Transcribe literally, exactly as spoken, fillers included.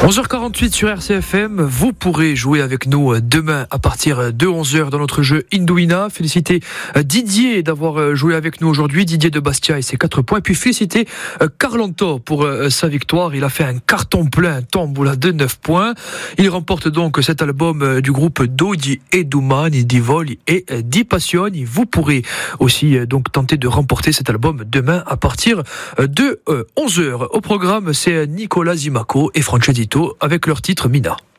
onze heures quarante-huit sur R C F M, vous pourrez jouer avec nous demain à partir de onze heures dans notre jeu Indouina. Féliciter Didier d'avoir joué avec nous aujourd'hui, Didier de Bastia et ses quatre points. Et puis féliciter Carlanto pour sa victoire. Il a fait un carton plein, tombola de neuf points. Il remporte donc cet album du groupe Dodi e Dumani, di Voli et di Passioni. Vous pourrez aussi donc tenter de remporter cet album demain à partir de onze heures. Au programme, c'est Nicolas Zimaco et Francesco avec leur titre Mina.